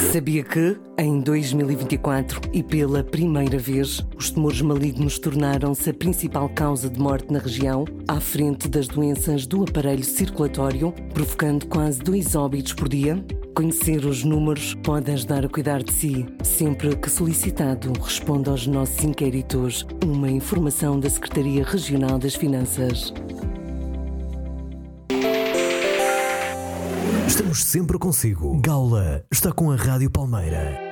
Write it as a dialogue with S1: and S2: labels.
S1: Sabia que, em 2024 e pela primeira vez, os tumores malignos tornaram-se a principal causa de morte na região, à frente das doenças do aparelho circulatório, provocando quase 2 óbitos por dia? Conhecer os números pode ajudar a cuidar de si. Sempre que solicitado, responda aos nossos inquéritos. Uma informação da Secretaria Regional das Finanças.
S2: Estamos sempre consigo. Gaula está com a Rádio Palmeira.